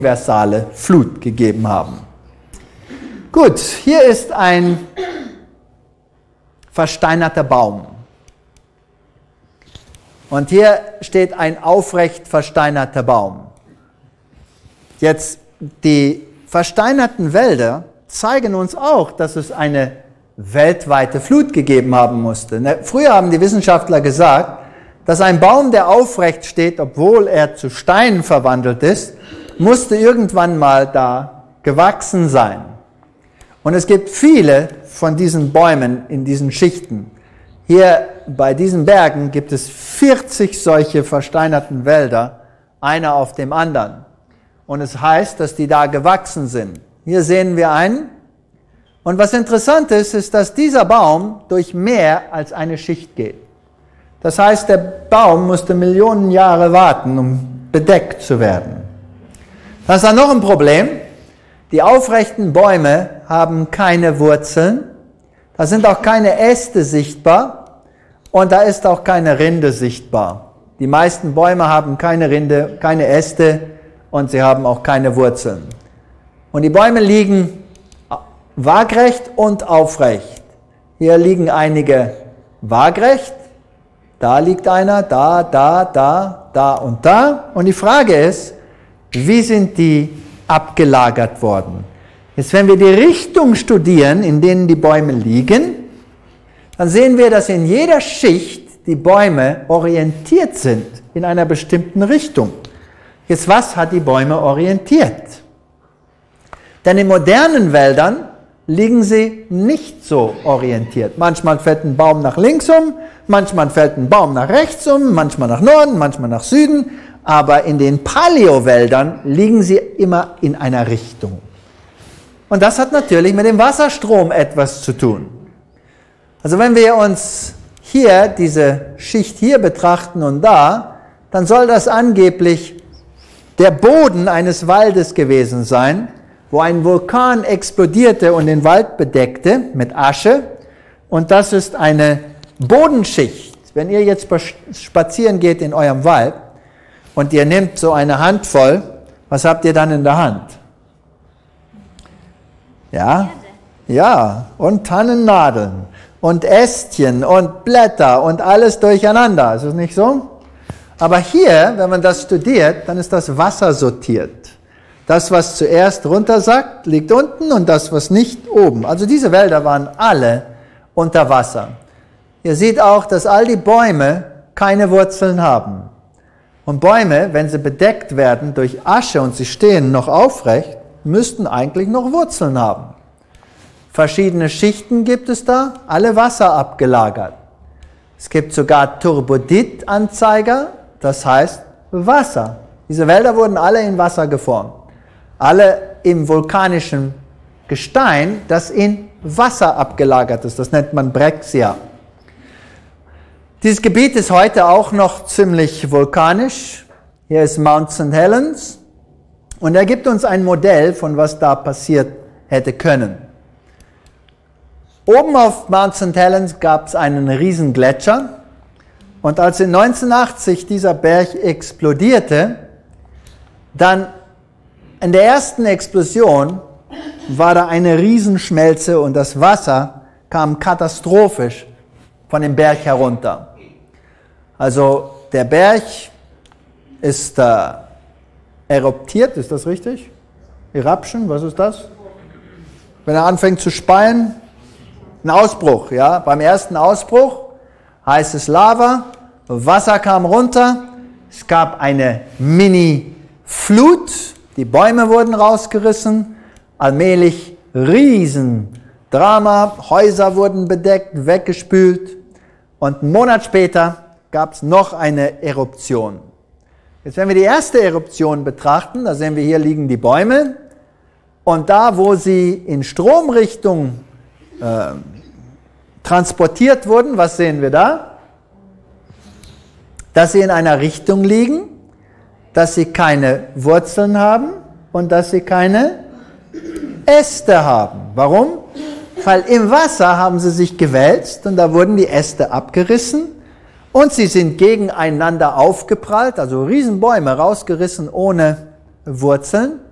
universale Flut gegeben haben. Gut, hier ist ein versteinerter Baum. Und hier steht ein aufrecht versteinerter Baum. Jetzt, die versteinerten Wälder zeigen uns auch, dass es eine weltweite Flut gegeben haben musste. Früher haben die Wissenschaftler gesagt, dass ein Baum, der aufrecht steht, obwohl er zu Steinen verwandelt ist, musste irgendwann mal da gewachsen sein. Und es gibt viele von diesen Bäumen in diesen Schichten. Hier bei diesen Bergen gibt es 40 solche versteinerten Wälder, einer auf dem anderen. Und es heißt, dass die da gewachsen sind. Hier sehen wir einen. Und was interessant ist, ist, dass dieser Baum durch mehr als eine Schicht geht. Das heißt, der Baum musste Millionen Jahre warten, um bedeckt zu werden. Das ist dann noch ein Problem. Die aufrechten Bäume haben keine Wurzeln. Da sind auch keine Äste sichtbar. Und da ist auch keine Rinde sichtbar. Die meisten Bäume haben keine Rinde, keine Äste und sie haben auch keine Wurzeln. Und die Bäume liegen waagrecht und aufrecht. Hier liegen einige waagrecht. Da liegt einer, da und da. Und die Frage ist, wie sind die abgelagert worden? Jetzt, wenn wir die Richtung studieren, in denen die Bäume liegen, dann sehen wir, dass in jeder Schicht die Bäume orientiert sind in einer bestimmten Richtung. Jetzt, was hat die Bäume orientiert? Denn in modernen Wäldern liegen sie nicht so orientiert. Manchmal fällt ein Baum nach links um, manchmal fällt ein Baum nach rechts um, manchmal nach Norden, manchmal nach Süden. Aber in den Paläowäldern liegen sie immer in einer Richtung. Und das hat natürlich mit dem Wasserstrom etwas zu tun. Also wenn wir uns hier diese Schicht hier betrachten und da, dann soll das angeblich der Boden eines Waldes gewesen sein, wo ein Vulkan explodierte und den Wald bedeckte mit Asche. Und das ist eine Bodenschicht. Wenn ihr jetzt spazieren geht in eurem Wald und ihr nehmt so eine Handvoll, was habt ihr dann in der Hand? Ja? Ja, und Tannennadeln und Ästchen und Blätter und alles durcheinander. Ist es nicht so? Aber hier, wenn man das studiert, dann ist das Wasser sortiert. Das, was zuerst runtersackt, liegt unten und das, was nicht, oben. Also diese Wälder waren alle unter Wasser. Ihr seht auch, dass all die Bäume keine Wurzeln haben. Und Bäume, wenn sie bedeckt werden durch Asche und sie stehen noch aufrecht, müssten eigentlich noch Wurzeln haben. Verschiedene Schichten gibt es da, alle Wasser abgelagert. Es gibt sogar Turboditanzeiger, das heißt Wasser. Diese Wälder wurden alle in Wasser geformt. Alle im vulkanischen Gestein, das in Wasser abgelagert ist. Das nennt man Brexia. Dieses Gebiet ist heute auch noch ziemlich vulkanisch. Hier ist Mount St. Helens. Und er gibt uns ein Modell, von was da passiert hätte können. Oben auf Mount St. Helens gab es einen riesen Gletscher. Und als in 1980 dieser Berg explodierte, dann in der ersten Explosion war da eine Riesenschmelze und das Wasser kam katastrophisch von dem Berg herunter. Also der Berg ist eruptiert, ist das richtig? Eruption, was ist das? Wenn er anfängt zu speien, ein Ausbruch, ja. Beim ersten Ausbruch, heißes Lava, Wasser kam runter, es gab eine Mini-Flut, die Bäume wurden rausgerissen, allmählich Riesendrama, Häuser wurden bedeckt, weggespült und einen Monat später gab es noch eine Eruption. Jetzt, wenn wir die erste Eruption betrachten, da sehen wir, hier liegen die Bäume und da, wo sie in Stromrichtung transportiert wurden, was sehen wir da? Dass sie in einer Richtung liegen, dass sie keine Wurzeln haben und dass sie keine Äste haben. Warum? Weil im Wasser haben sie sich gewälzt und da wurden die Äste abgerissen und sie sind gegeneinander aufgeprallt, also Riesenbäume rausgerissen ohne Wurzeln.